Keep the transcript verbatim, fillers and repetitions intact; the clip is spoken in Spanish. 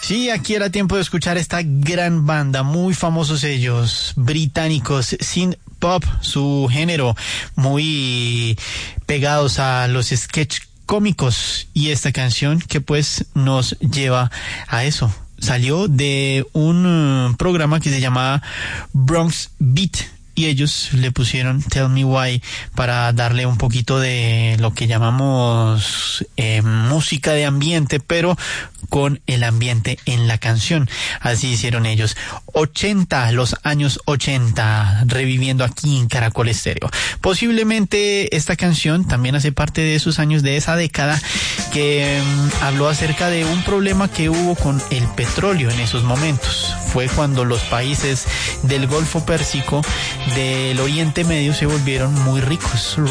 Sí, aquí era tiempo de escuchar esta gran banda, muy famosos ellos, británicos, synth pop, su género, muy pegados a los sketch cómicos, y esta canción que pues nos lleva a eso. Salió de un uh, programa que se llamaba Bronx Beat, y ellos le pusieron Tell Me Why para darle un poquito de lo que llamamos eh, música de ambiente, pero con el ambiente en la canción. Así hicieron ellos. ochenta, los años ochenta, reviviendo aquí en Caracol Estéreo. Posiblemente esta canción también hace parte de esos años, de esa década, que um, habló acerca de un problema que hubo con el petróleo en esos momentos. Fue cuando los países del Golfo Pérsico, del Oriente Medio, se volvieron muy ricos.